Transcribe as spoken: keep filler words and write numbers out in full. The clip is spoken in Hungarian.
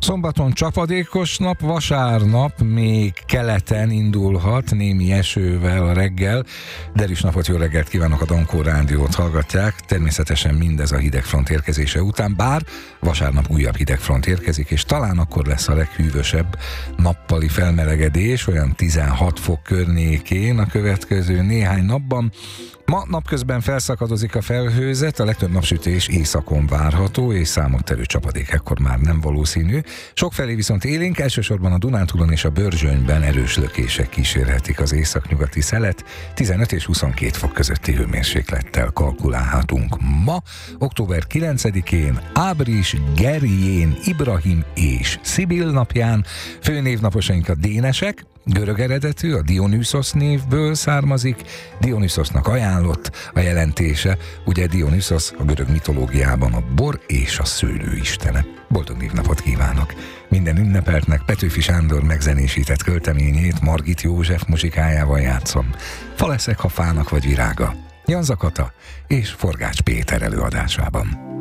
Szombaton csapadékos nap, vasárnap még keleten indulhat, némi esővel a reggel. Derűs napot, jó reggelt kívánok, a Dankó Rádiót hallgatják. Természetesen mindez a hidegfront érkezése után, bár vasárnap újabb hidegfront érkezik, és talán akkor lesz a leghűvösebb nappali felmelegedés, olyan tizenhat fok környékén a következő néhány napban. Ma napközben felszakadozik a felhőzet, a legtöbb napsütés északon várható, és számottevő csapadék ekkor már nem valószínű. Sokfelé viszont élénk, elsősorban a Dunántúlon és a Börzsönyben erős lökések kísérhetik az északnyugati szelet. tizenöt és huszonkét fok közötti hőmérséklettel kalkulálhatunk. Ma, október kilencedikén, Ábris, Gerjén, Ibrahim és Szibil napján. Főnévnaposaink a dénesek, görög eredetű, a Dionysos névből származik, Dionyszosnak ajánlott a jelentése, ugye Dionysos a görög mitológiában a bor és a szőlő istene. Boldog névnapot kívánok! Minden ünnepeltnek Petőfi Sándor megzenésített költeményét Margit József muzsikájával játszom. Fa leszek, ha fának vagy virága. Jan Zakata és Forgács Péter előadásában.